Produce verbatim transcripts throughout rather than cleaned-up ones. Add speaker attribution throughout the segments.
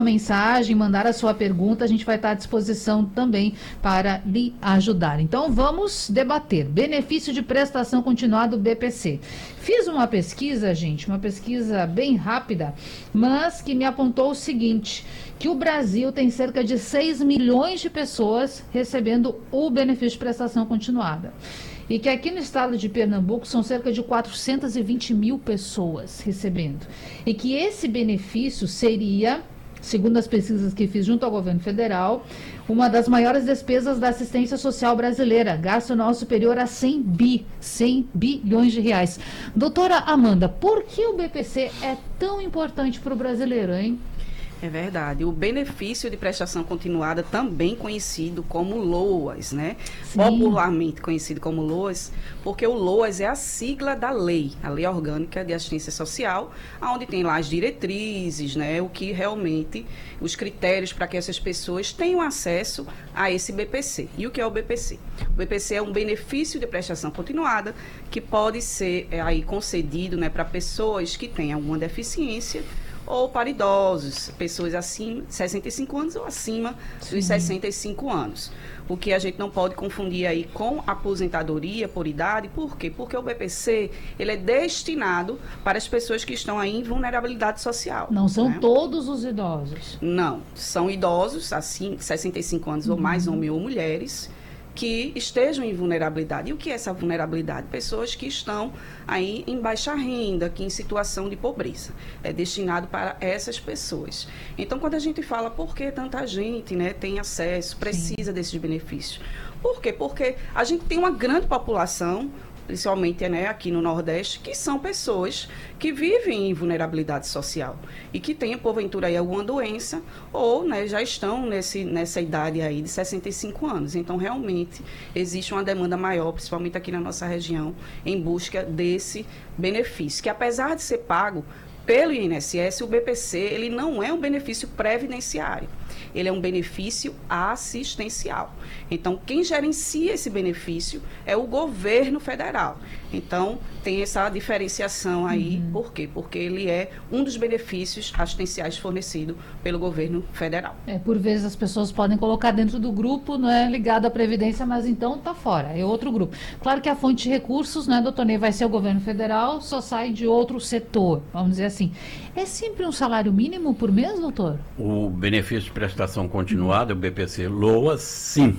Speaker 1: mensagem, mandar a sua pergunta, a gente vai estar à disposição também para lhe ajudar. Então vamos debater benefício de prestação continuada do B P C. Fiz uma pesquisa, gente, uma pesquisa bem rápida, mas que me apontou o seguinte, que o Brasil tem cerca de seis milhões de pessoas recebendo o benefício de prestação continuada. E que aqui no estado de Pernambuco são cerca de quatrocentas e vinte mil pessoas recebendo. E que esse benefício seria, segundo as pesquisas que fiz junto ao governo federal, uma das maiores despesas da assistência social brasileira, gasto anual superior a cem bilhões de reais. Doutora Amanda, por que o B P C é tão importante para o brasileiro, hein?
Speaker 2: É verdade. O benefício de prestação continuada, também conhecido como LOAS, né? Sim. Popularmente conhecido como LOAS, porque o LOAS é a sigla da lei, a Lei Orgânica de Assistência Social, onde tem lá as diretrizes, né? O que realmente, os critérios para que essas pessoas tenham acesso a esse B P C. E o que é o B P C? O B P C é um benefício de prestação continuada que pode ser é, aí concedido, né, para pessoas que têm alguma deficiência, ou para idosos, pessoas acima de sessenta e cinco anos ou acima Sim. dos sessenta e cinco anos. O que a gente não pode confundir aí com aposentadoria por idade. Por quê? Porque o B P C, ele é destinado para as pessoas que estão aí em vulnerabilidade social.
Speaker 1: Não são
Speaker 2: né?
Speaker 1: todos os idosos.
Speaker 2: Não, são idosos, assim, sessenta e cinco anos uhum. ou mais, homens ou mulheres, que estejam em vulnerabilidade. E o que é essa vulnerabilidade? Pessoas que estão aí em baixa renda, que em situação de pobreza. É destinado para essas pessoas. Então, quando a gente fala por que tanta gente, né, tem acesso, precisa Sim. desses benefícios. Por quê? Porque a gente tem uma grande população, principalmente, né, aqui no Nordeste, que são pessoas que vivem em vulnerabilidade social e que têm, porventura, aí, alguma doença ou, né, já estão nesse, nessa idade aí de sessenta e cinco anos. Então, realmente, existe uma demanda maior, principalmente aqui na nossa região, em busca desse benefício, que apesar de ser pago pelo I N S S, o B P C, ele não é um benefício previdenciário. Ele é um benefício assistencial. Então, quem gerencia esse benefício é o governo federal. Então, tem essa diferenciação aí. Uhum. Por quê? Porque ele é um dos benefícios assistenciais fornecido pelo governo federal.
Speaker 1: É, por vezes as pessoas podem colocar dentro do grupo, não é ligado à Previdência, mas então está fora, é outro grupo. Claro que a fonte de recursos, né, doutor Ney, vai ser o governo federal, só sai de outro setor, vamos dizer assim. É sempre um salário mínimo por mês, doutor?
Speaker 3: O benefício de prestação continuada, o B P C LOAS, sim.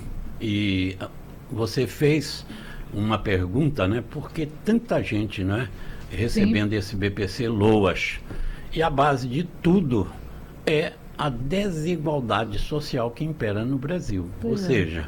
Speaker 3: E você fez uma pergunta, né? Por que tanta gente, né, recebendo sim. esse B P C LOAS? E a base de tudo é a desigualdade social que impera no Brasil. Pois Ou é. seja,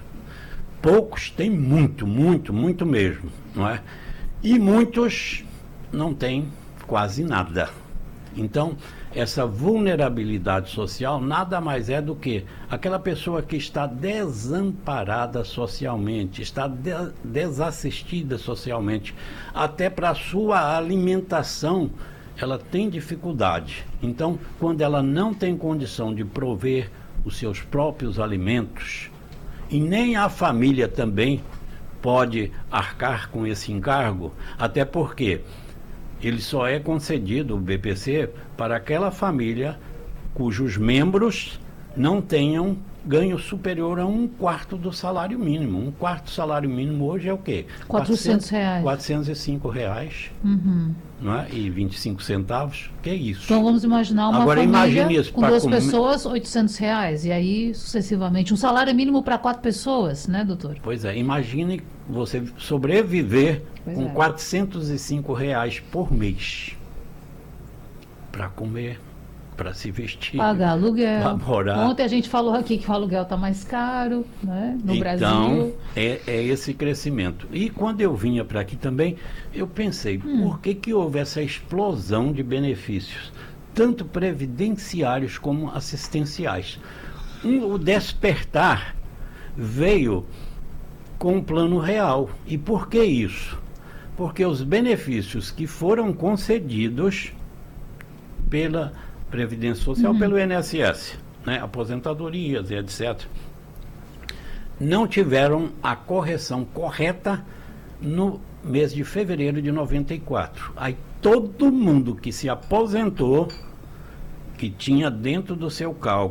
Speaker 3: poucos têm muito, muito, muito mesmo, não é? E muitos não têm quase nada. Então, essa vulnerabilidade social nada mais é do que aquela pessoa que está desamparada socialmente, está de desassistida socialmente, até para a sua alimentação ela tem dificuldade. Então, quando ela não tem condição de prover os seus próprios alimentos, e nem a família também pode arcar com esse encargo, até porque ele só é concedido, o B P C, para aquela família cujos membros não tenham ganho superior a um quarto do salário mínimo. Um quarto do salário mínimo hoje é o quê?
Speaker 1: quatrocentos reais.
Speaker 3: quatrocentos e cinco reais.
Speaker 1: Uhum.
Speaker 3: Não é? E vinte e cinco centavos. Que é isso?
Speaker 1: Então vamos imaginar uma
Speaker 3: Agora,
Speaker 1: família
Speaker 3: isso,
Speaker 1: com duas
Speaker 3: comer...
Speaker 1: pessoas, oitocentos reais. E aí, sucessivamente. Um salário mínimo para quatro pessoas, né, doutor?
Speaker 3: Pois é. Imagine você sobreviver pois com é. quatrocentos e cinco reais por mês para comer, para se vestir,
Speaker 1: pagar aluguel.
Speaker 3: Para morar.
Speaker 1: Ontem a gente falou aqui que o aluguel está mais caro, né, no
Speaker 3: então,
Speaker 1: Brasil.
Speaker 3: Então, é, é esse crescimento. E quando eu vinha para aqui também, eu pensei, hum. por que que houve essa explosão de benefícios, tanto previdenciários como assistenciais? Um, o despertar veio com o plano real. E por que isso? Porque os benefícios que foram concedidos pela Previdência Social, uhum. pelo I N S S, né, aposentadorias e etcétera, não tiveram a correção correta no mês de fevereiro de noventa e quatro. Aí todo mundo que se aposentou, que tinha dentro do seu cálculo